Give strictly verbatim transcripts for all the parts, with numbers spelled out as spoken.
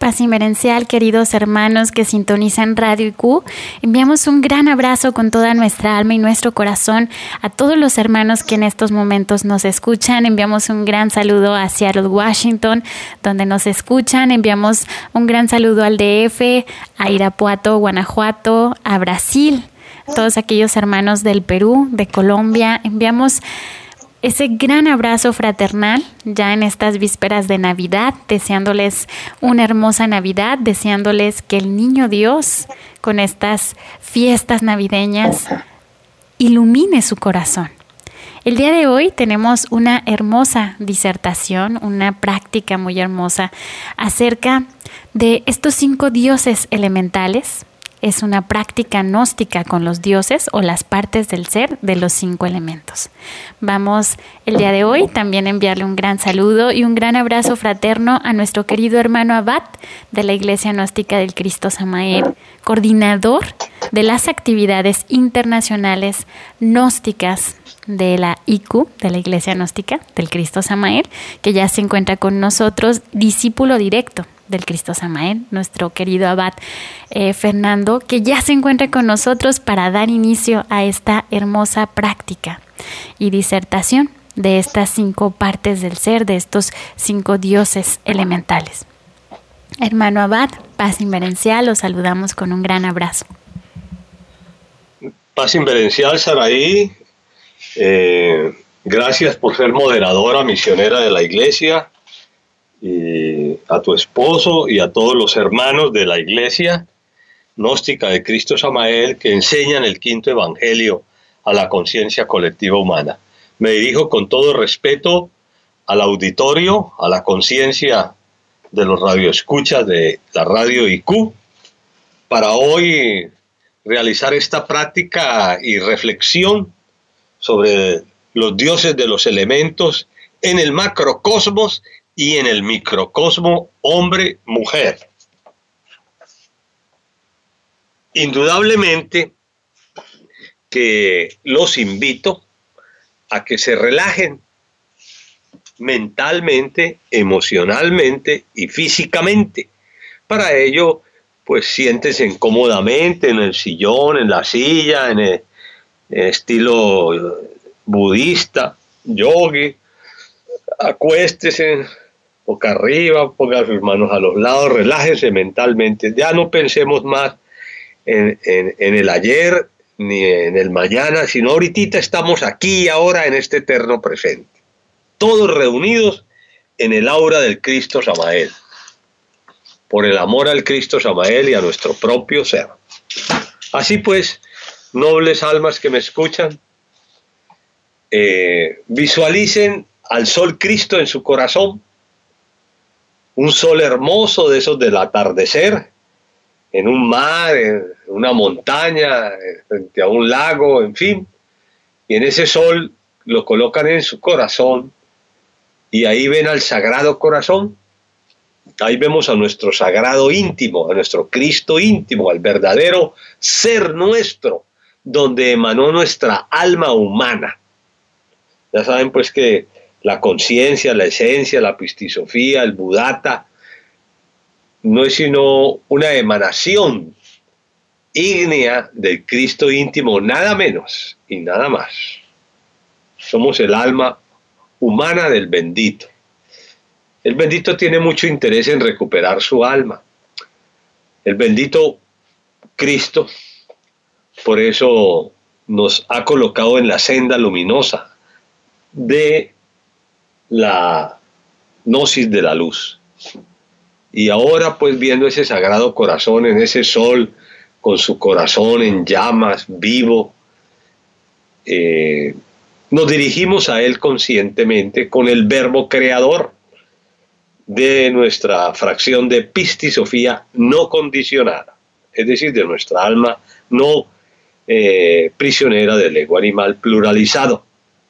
Paz Inmerencial, queridos hermanos que sintonizan Radio I Q, enviamos un gran abrazo con toda nuestra alma y nuestro corazón a todos los hermanos que en estos momentos nos escuchan. Enviamos un gran saludo a Seattle, Washington, donde nos escuchan. Enviamos un gran saludo al D F, a Irapuato, Guanajuato, a Brasil, todos aquellos hermanos del Perú, de Colombia. Enviamos ese gran abrazo fraternal ya en estas vísperas de Navidad, deseándoles una hermosa Navidad, deseándoles que el Niño Dios con estas fiestas navideñas ilumine su corazón. El día de hoy tenemos una hermosa disertación, una práctica muy hermosa acerca de estos cinco dioses elementales. Es una práctica gnóstica con los dioses o las partes del ser de los cinco elementos. Vamos el día de hoy también a enviarle un gran saludo y un gran abrazo fraterno a nuestro querido hermano Abad de la Iglesia Gnóstica del Cristo Samael, coordinador de las actividades internacionales gnósticas de la I Q, de la Iglesia Gnóstica del Cristo Samael, que ya se encuentra con nosotros, discípulo directo del Cristo Samael, nuestro querido Abad eh, Fernando, que ya se encuentra con nosotros para dar inicio a esta hermosa práctica y disertación de estas cinco partes del ser, de estos cinco dioses elementales. Hermano Abad, Paz Inmerencial, los saludamos con un gran abrazo. Paz Inmerencial, Saraí, eh, gracias por ser moderadora misionera de la iglesia, y a tu esposo y a todos los hermanos de la Iglesia Gnóstica de Cristo Samael que enseñan el quinto evangelio a la conciencia colectiva humana. Me dirijo con todo respeto al auditorio, a la conciencia de los radioescuchas de la Radio I Q, para hoy realizar esta práctica y reflexión sobre los dioses de los elementos en el macrocosmos y en el microcosmo hombre-mujer. Indudablemente que los invito a que se relajen mentalmente, emocionalmente y físicamente. Para ello, pues siéntese cómodamente en el sillón, en la silla, en el estilo budista, yogi. Acuéstese boca arriba, ponga sus manos a los lados, relájese mentalmente. Ya no pensemos más en, en, en el ayer ni en el mañana, sino ahorita estamos aquí y ahora en este eterno presente. Todos reunidos en el aura del Cristo Samael, por el amor al Cristo Samael y a nuestro propio ser. Así pues, nobles almas que me escuchan, eh, visualicen al sol Cristo en su corazón, un sol hermoso de esos del atardecer, en un mar, en una montaña, frente a un lago, en fin, y en ese sol lo colocan en su corazón, y ahí ven al Sagrado Corazón, ahí vemos a nuestro sagrado íntimo, a nuestro Cristo íntimo, al verdadero ser nuestro, donde emanó nuestra alma humana. Ya saben pues que la conciencia, la esencia, la pistisofía, el budata, no es sino una emanación ígnea del Cristo íntimo, nada menos y nada más. Somos el alma humana del bendito. El bendito tiene mucho interés en recuperar su alma. El bendito Cristo, por eso nos ha colocado en la senda luminosa de la gnosis de la luz. Y ahora pues viendo ese sagrado corazón en ese sol, con su corazón en llamas, vivo, eh, nos dirigimos a él conscientemente con el verbo creador de nuestra fracción de pistisofía no condicionada, es decir, de nuestra alma no eh, prisionera del ego animal pluralizado.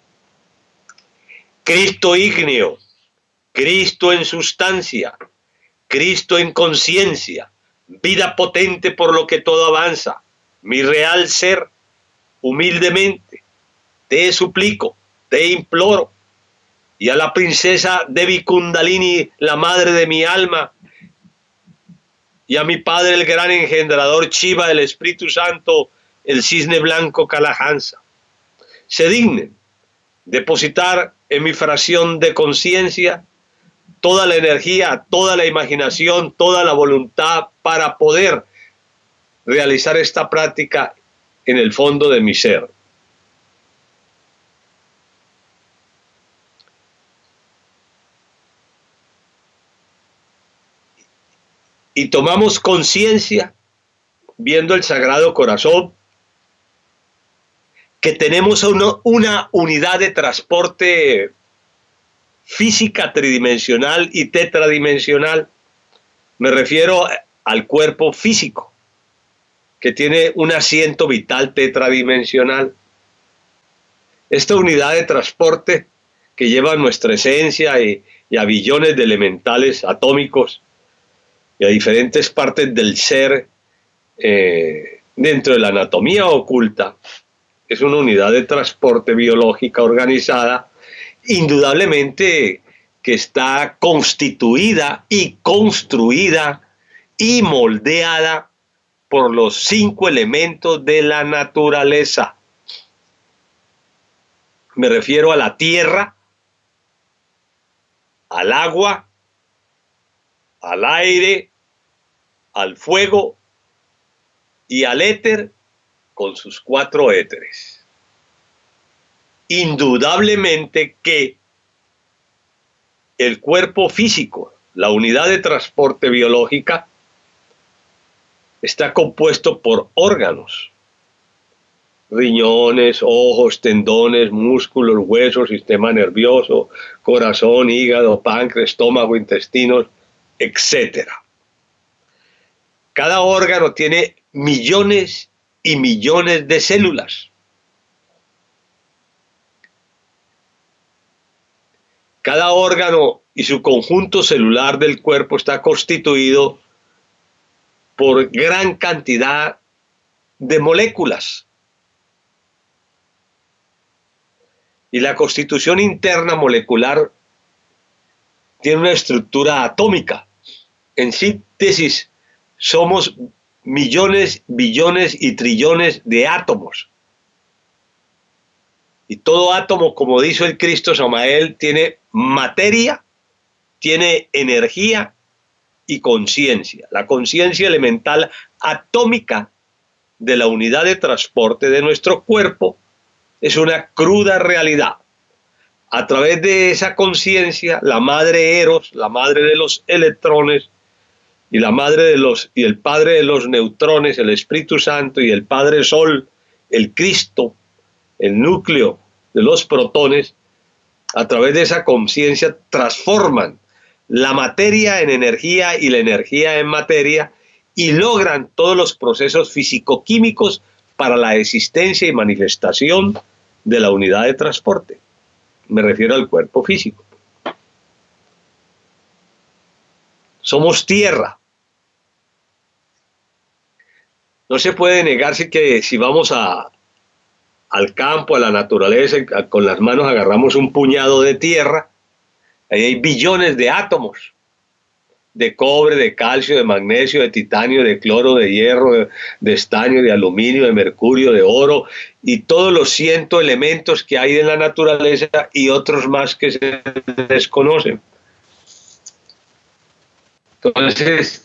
Cristo ígneo, Cristo en sustancia, Cristo en conciencia, vida potente por lo que todo avanza, mi real ser, humildemente, te suplico, te imploro, y a la princesa Devi Kundalini, la madre de mi alma, y a mi Padre, el gran engendrador Chiva del Espíritu Santo, el cisne blanco Kalahansa, se dignen depositar en mi fracción de conciencia toda la energía, toda la imaginación, toda la voluntad para poder realizar esta práctica en el fondo de mi ser. Y tomamos conciencia, viendo el Sagrado Corazón, que tenemos una, una unidad de transporte física tridimensional y tetradimensional. Me refiero al cuerpo físico, que tiene un asiento vital tetradimensional. Esta unidad de transporte que lleva nuestra esencia y, y a billones de elementales atómicos y a diferentes partes del ser eh, dentro de la anatomía oculta, es una unidad de transporte biológica organizada, indudablemente que está constituida y construida y moldeada por los cinco elementos de la naturaleza. Me refiero a la tierra, al agua, al aire, al fuego y al éter con sus cuatro éteres. Indudablemente que el cuerpo físico, la unidad de transporte biológica, está compuesto por órganos, riñones, ojos, tendones, músculos, huesos, sistema nervioso, corazón, hígado, páncreas, estómago, intestinos, etcétera. Cada órgano tiene millones y millones de células. Cada órgano y su conjunto celular del cuerpo está constituido por gran cantidad de moléculas. Y la constitución interna molecular tiene una estructura atómica. En síntesis, somos millones, billones y trillones de átomos. Y todo átomo, como dijo el Cristo Samael, tiene materia, tiene energía y conciencia. La conciencia elemental atómica de la unidad de transporte de nuestro cuerpo es una cruda realidad. A través de esa conciencia, la madre Eros, la madre de los electrones, y la madre de los y el padre de los neutrones, el Espíritu Santo, y el Padre Sol, el Cristo, el núcleo de los protones, a través de esa conciencia transforman la materia en energía y la energía en materia y logran todos los procesos físico-químicos para la existencia y manifestación de la unidad de transporte. Me refiero al cuerpo físico. Somos tierra. No se puede negarse que si vamos a, al campo, a la naturaleza, con las manos agarramos un puñado de tierra, ahí hay billones de átomos, de cobre, de calcio, de magnesio, de titanio, de cloro, de hierro, de, de estaño, de aluminio, de mercurio, de oro, y todos los cientos elementos que hay en la naturaleza y otros más que se desconocen. Entonces,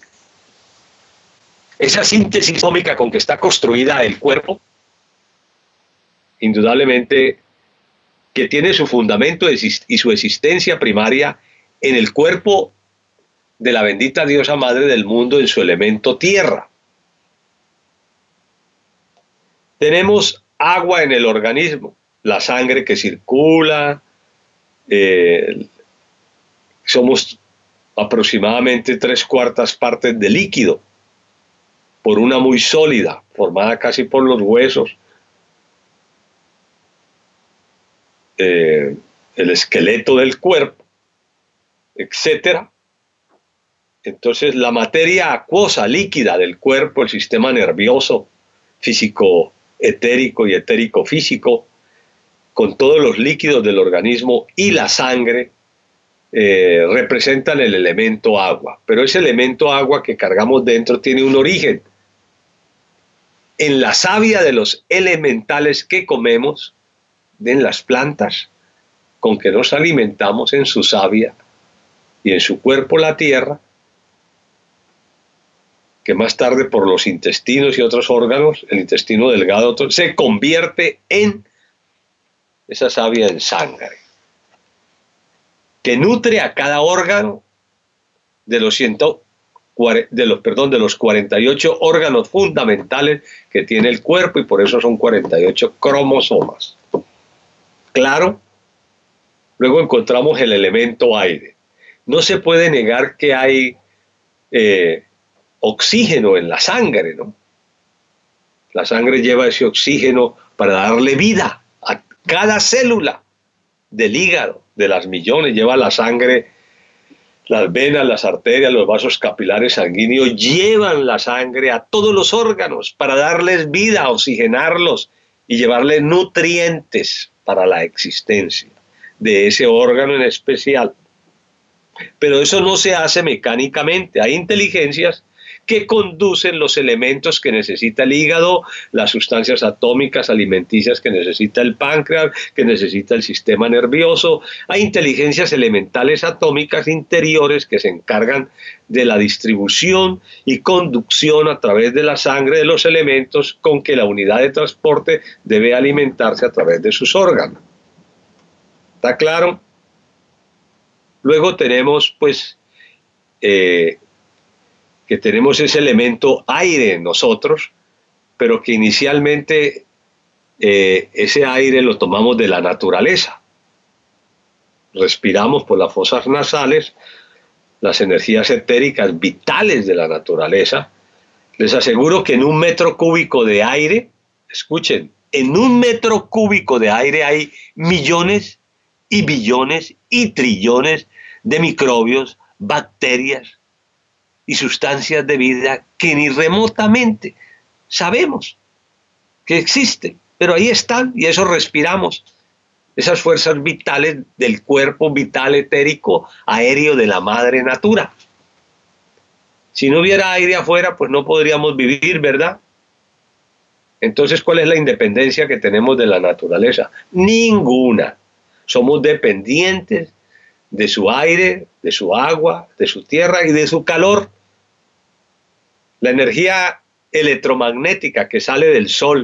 esa síntesis atómica con que está construida el cuerpo, indudablemente que tiene su fundamento y su existencia primaria en el cuerpo de la bendita diosa madre del mundo en su elemento tierra. Tenemos agua en el organismo, la sangre que circula, eh, somos aproximadamente tres cuartas partes de líquido, por una muy sólida, formada casi por los huesos, eh, el esqueleto del cuerpo, etcétera. Entonces la materia acuosa, líquida del cuerpo, el sistema nervioso, físico etérico y etérico físico, con todos los líquidos del organismo y la sangre, eh, representan el elemento agua, pero ese elemento agua que cargamos dentro tiene un origen en la savia de los elementales que comemos, en las plantas con que nos alimentamos, en su savia y en su cuerpo la tierra, que más tarde por los intestinos y otros órganos, el intestino delgado, se convierte en esa savia en sangre, que nutre a cada órgano de los, ciento, de los, perdón, de los cuarenta y ocho órganos fundamentales que tiene el cuerpo, y por eso son cuarenta y ocho cromosomas. Claro, luego encontramos el elemento aire. No se puede negar que hay eh, oxígeno en la sangre, ¿no? La sangre lleva ese oxígeno para darle vida a cada célula del hígado, de las millones, lleva la sangre, las venas, las arterias, los vasos capilares sanguíneos, llevan la sangre a todos los órganos para darles vida, oxigenarlos y llevarles nutrientes para la existencia de ese órgano en especial. Pero eso no se hace mecánicamente, hay inteligencias que conducen los elementos que necesita el hígado, las sustancias atómicas alimenticias que necesita el páncreas, que necesita el sistema nervioso. Hay inteligencias elementales atómicas interiores que se encargan de la distribución y conducción a través de la sangre de los elementos con que la unidad de transporte debe alimentarse a través de sus órganos. ¿Está claro? Luego tenemos, pues, eh, que tenemos ese elemento aire en nosotros, pero que inicialmente eh, ese aire lo tomamos de la naturaleza. Respiramos por las fosas nasales las energías etéricas vitales de la naturaleza. Les aseguro que en un metro cúbico de aire, escuchen, en un metro cúbico de aire hay millones y billones y trillones de microbios, bacterias y sustancias de vida que ni remotamente sabemos que existen, pero ahí están y eso respiramos, esas fuerzas vitales del cuerpo vital etérico aéreo de la madre natura. Si no hubiera aire afuera, pues no podríamos vivir, ¿verdad? Entonces, ¿cuál es la independencia que tenemos de la naturaleza? Ninguna. Somos dependientes de su aire, de su agua, de su tierra y de su calor. La energía electromagnética que sale del Sol,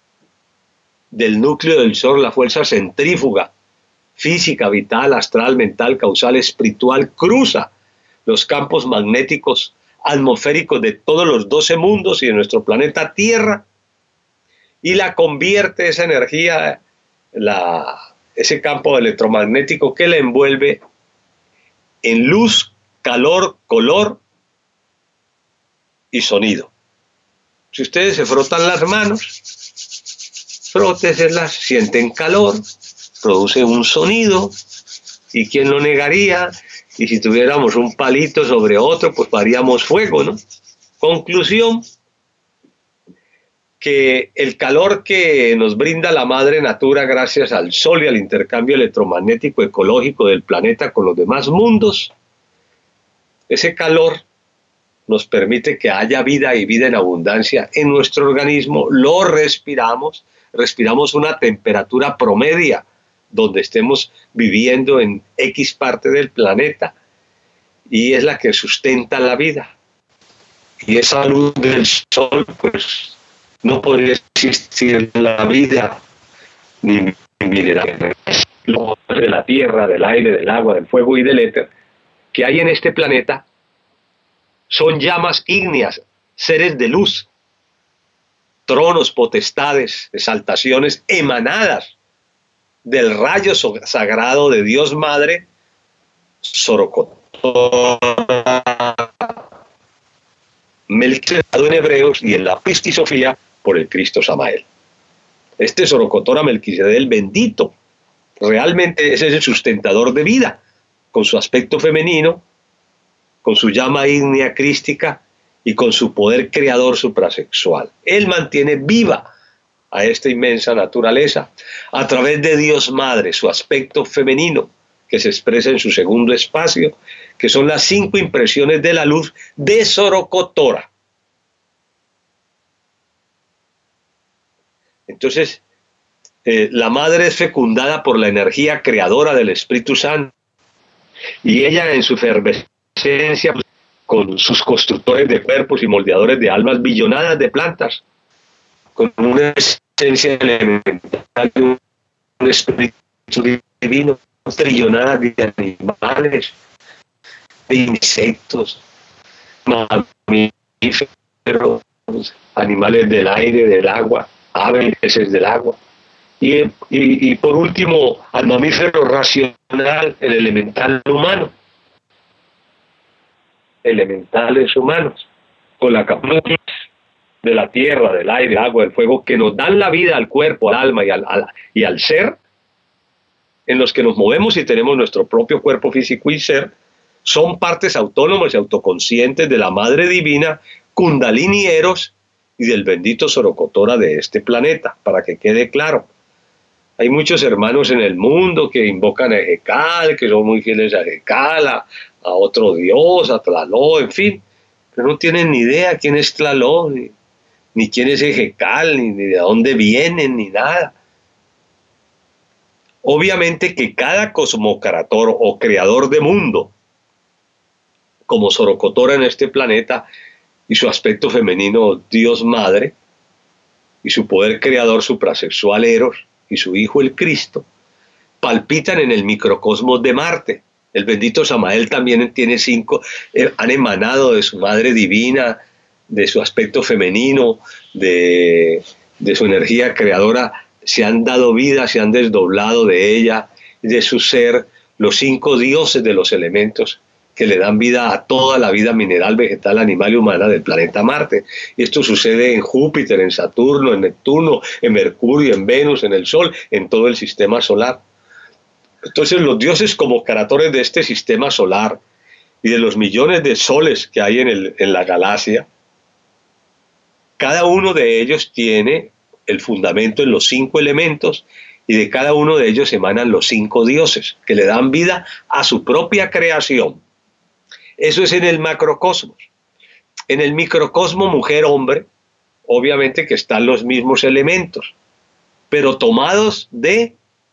del núcleo del Sol, la fuerza centrífuga, física, vital, astral, mental, causal, espiritual, cruza los campos magnéticos atmosféricos de todos los doce mundos y de nuestro planeta Tierra y la convierte esa energía, la, ese campo electromagnético que la envuelve en luz, calor, color y sonido. Si ustedes se frotan las manos, fróteselas, sienten calor, produce un sonido, y quién lo negaría, y si tuviéramos un palito sobre otro, pues haríamos fuego, ¿no? Conclusión, que el calor que nos brinda la madre natura gracias al sol y al intercambio electromagnético ecológico del planeta con los demás mundos, ese calor nos permite que haya vida y vida en abundancia en nuestro organismo, lo respiramos, respiramos una temperatura promedia donde estemos viviendo en X parte del planeta y es la que sustenta la vida. Y esa luz del sol, pues, no podría existir la vida ni mineral, de la tierra, del aire, del agua, del fuego y del éter que hay en este planeta. Son llamas ígneas, seres de luz, tronos, potestades, exaltaciones emanadas del rayo sagrado de Dios Madre, Sorocotora Melquisedec en hebreos y en la pistisofía por el Cristo Samael. Este Sorocotora Melquisedec, el bendito, realmente ese es el sustentador de vida, con su aspecto femenino, con su llama ígnea crística y con su poder creador suprasexual. Él mantiene viva a esta inmensa naturaleza a través de Dios Madre, su aspecto femenino, que se expresa en su segundo espacio, que son las cinco impresiones de la luz de Sorocotora. Entonces, eh, la madre es fecundada por la energía creadora del Espíritu Santo, y ella en su efervescencia, con sus constructores de cuerpos y moldeadores de almas, billonadas de plantas, con una esencia elemental, un espíritu divino, trillonadas de animales, de insectos, mamíferos, animales del aire, del agua, aves, peces del agua. Y, y, y por último, al mamífero racional, el elemental humano. Elementales humanos, con la capacidad de la tierra, del aire, del agua, del fuego, que nos dan la vida al cuerpo, al alma y al, al, y al ser, en los que nos movemos y tenemos nuestro propio cuerpo físico y ser, son partes autónomas y autoconscientes de la Madre Divina, Kundalini Eros, y del bendito Sorocotora de este planeta, para que quede claro. Hay muchos hermanos en el mundo que invocan a Ejekal, que son muy fieles a Ejekal, a, a otro dios, a Tlaloc, en fin, pero no tienen ni idea quién es Tlaloc, ni, ni quién es Ejekal, ni, ni de dónde vienen, ni nada. Obviamente que cada cosmocrator o creador de mundo, como Sorocotora en este planeta, y su aspecto femenino, Dios Madre, y su poder creador suprasexual Eros, y su Hijo el Cristo, palpitan en el microcosmos de Marte. El bendito Samael también tiene cinco, eh, han emanado de su Madre Divina, de su aspecto femenino, de, de su energía creadora, se han dado vida, se han desdoblado de ella, de su ser, los cinco dioses de los elementos, que le dan vida a toda la vida mineral, vegetal, animal y humana del planeta Marte. Y esto sucede en Júpiter, en Saturno, en Neptuno, en Mercurio, en Venus, en el Sol, en todo el sistema solar. Entonces los dioses como creadores de este sistema solar y de los millones de soles que hay en, el, en la galaxia, cada uno de ellos tiene el fundamento en los cinco elementos, y de cada uno de ellos emanan los cinco dioses, que le dan vida a su propia creación. Eso es en el macrocosmos. En el microcosmo mujer-hombre, obviamente que están los mismos elementos, pero tomados de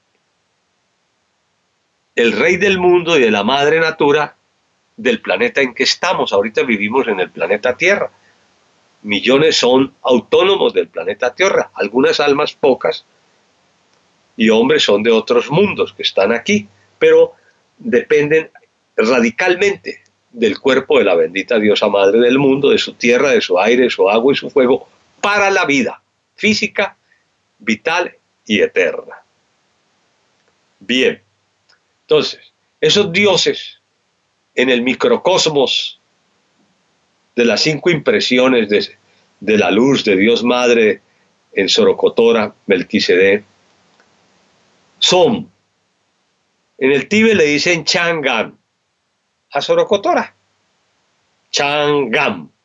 el rey del mundo y de la madre natura del planeta en que estamos. Ahorita vivimos en el planeta Tierra. Millones son autónomos del planeta Tierra, algunas almas pocas, y hombres son de otros mundos que están aquí, pero dependen radicalmente del cuerpo de la bendita diosa madre del mundo, de su tierra, de su aire, de su agua y su fuego, para la vida física, vital y eterna. Bien, entonces, esos dioses en el microcosmos de las cinco impresiones de, de la luz de Dios Madre en Sorocotora, Melquisedec, son, en el Tíbet le dicen Changam a Sorocotora, Changam.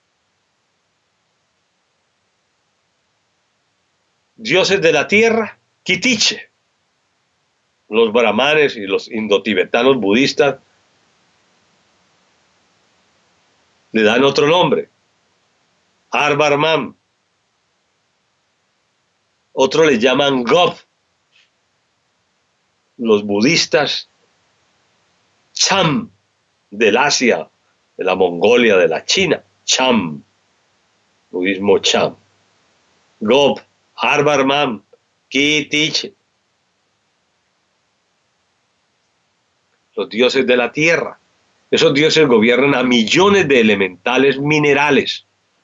Dioses de la tierra, Kitiche. Los brahmanes y los indotibetanos budistas le dan otro nombre, Arbarman. Otros le llaman Gof. Los budistas, Cham, del Asia, de la Mongolia, de la China, Cham, budismo Cham. Gob, Arbarman, Kitiche. Los dioses de la tierra. Esos dioses gobiernan a millones de elementales minerales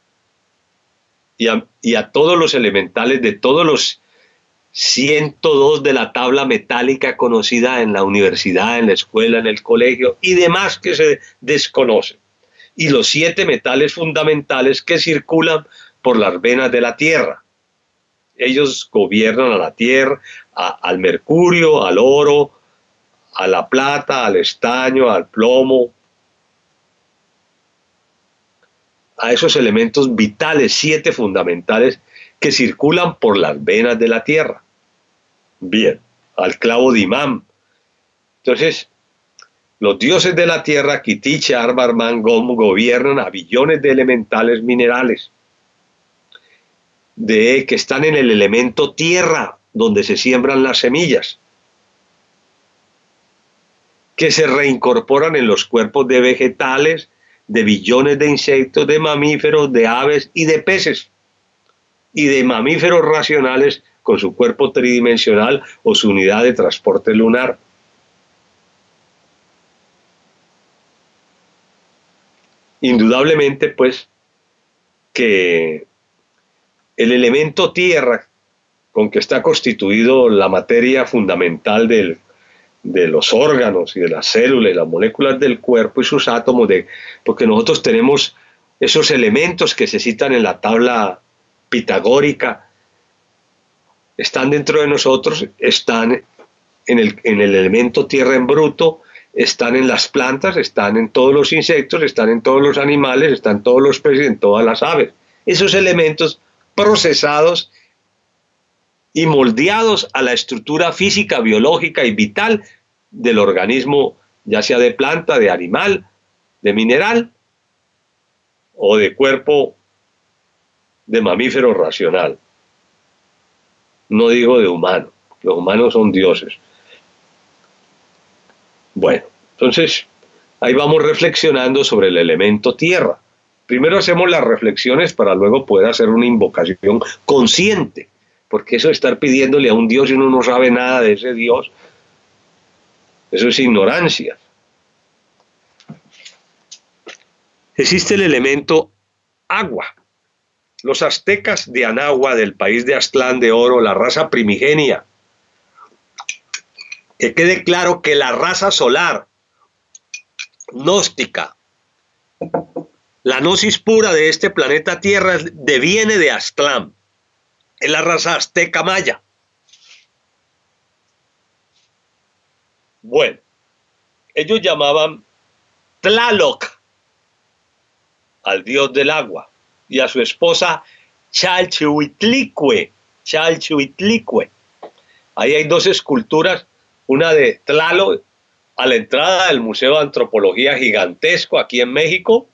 y a, y a todos los elementales de todos los ciento dos de la tabla metálica conocida en la universidad, en la escuela, en el colegio y demás que se desconocen. Y los siete metales fundamentales que circulan por las venas de la tierra. Ellos gobiernan a la tierra, a, al mercurio, al oro, a la plata, al estaño, al plomo, a esos elementos vitales, siete fundamentales que circulan por las venas de la tierra. Bien, al clavo de imán, Entonces, los dioses de la tierra, Kitiche, Arbar, Mangom, gobiernan a billones de elementales minerales de, que están en el elemento tierra, donde se siembran las semillas, que se reincorporan en los cuerpos de vegetales, de billones de insectos, de mamíferos, de aves y de peces, y de mamíferos racionales con su cuerpo tridimensional o su unidad de transporte lunar. Indudablemente, pues, que el elemento tierra, con que está constituido la materia fundamental del, de los órganos y de las células y las moléculas del cuerpo y sus átomos, de, porque nosotros tenemos esos elementos que se citan en la tabla pitagórica, están dentro de nosotros, están en el, en el elemento tierra en bruto, están en las plantas, están en todos los insectos, están en todos los animales, están en todos los peces, en todas las aves. Esos elementos procesados y moldeados a la estructura física, biológica y vital del organismo, ya sea de planta, de animal, de mineral o de cuerpo de mamífero racional. No digo de humano, los humanos son dioses. Bueno, entonces ahí vamos reflexionando sobre el elemento tierra. Primero hacemos las reflexiones para luego poder hacer una invocación consciente, porque eso de estar pidiéndole a un Dios y uno no sabe nada de ese Dios, eso es ignorancia. Existe el elemento agua. Los aztecas de Anahua, del país de Aztlán de Oro, la raza primigenia, que quede claro que la raza solar, gnóstica, la gnosis pura de este planeta Tierra deviene de Aztlán, es la raza azteca maya. Bueno, ellos llamaban Tlaloc al dios del agua y a su esposa Chalchihuitlicue, Chalchihuitlicue. Ahí hay dos esculturas, una de Tlaloc a la entrada del Museo de Antropología gigantesco aquí en México,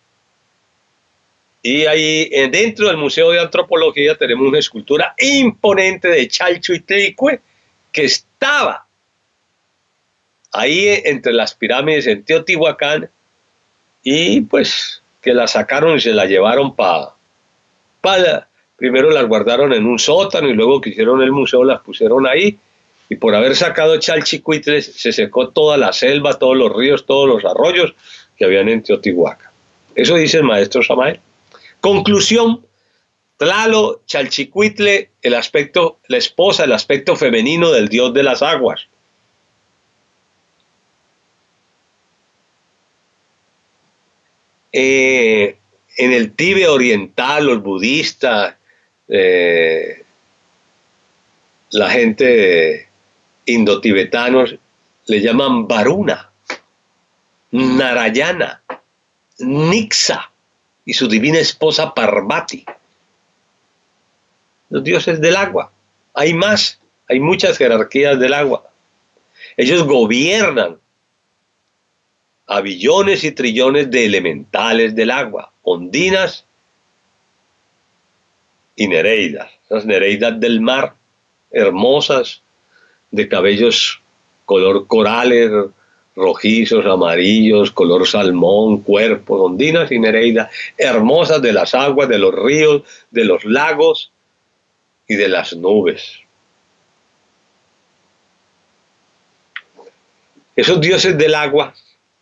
y ahí dentro del Museo de Antropología tenemos una escultura imponente de Chalchihuitlicue que estaba ahí entre las pirámides en Teotihuacán, y pues que la sacaron y se la llevaron para pa, primero las guardaron en un sótano y luego que hicieron el museo las pusieron ahí, y por haber sacado Chalchihuitl se secó toda la selva, todos los ríos, todos los arroyos que habían en Teotihuacán. Eso dice el maestro Samael. Conclusión: Tlaloc, Chalchihuitl, el aspecto, la esposa, el aspecto femenino del dios de las aguas. Eh, en el Tíbet oriental, los budistas, eh, la gente indotibetanos le llaman Varuna, Narayana, Nixa y su divina esposa Parvati, los dioses del agua. Hay más, hay muchas jerarquías del agua. Ellos gobiernan a billones y trillones de elementales del agua, ondinas y nereidas, las nereidas del mar, hermosas, de cabellos color corales, rojizos, amarillos, color salmón, cuerpos, ondinas y nereidas, hermosas de las aguas, de los ríos, de los lagos y de las nubes. Esos dioses del agua,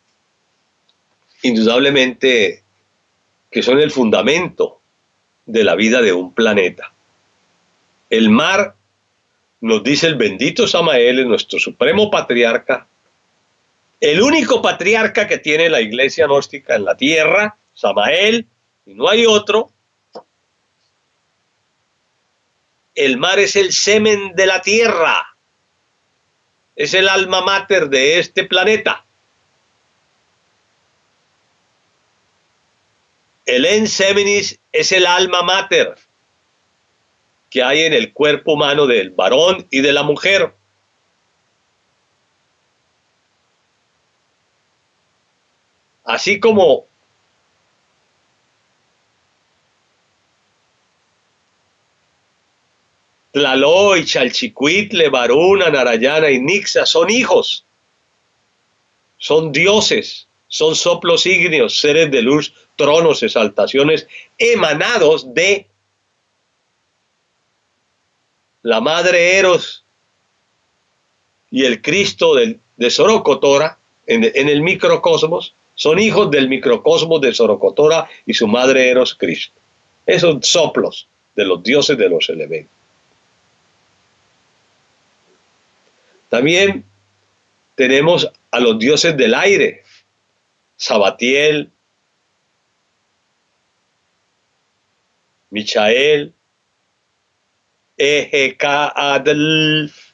indudablemente que son el fundamento de la vida de un planeta. El mar, nos dice el bendito Samael, nuestro supremo patriarca, el único patriarca que tiene la iglesia gnóstica en la tierra, Samael, y no hay otro. El mar es el semen de la tierra, es el alma mater de este planeta. El ens seminis es el alma mater que hay en el cuerpo humano del varón y de la mujer. así como Tlaloc, Chalchicuitle, Varuna, Narayana y Nixa son hijos, son dioses, son soplos ígneos, seres de luz, tronos, exaltaciones, emanados de la madre Eros y el Cristo de, de Sorocotora en, en el microcosmos, son hijos del microcosmos de Sorocotora y su madre Eros Cristo. Esos soplos de los dioses de los elementos. También tenemos a los dioses del aire, Sabatiel, Michael, Ejecatl,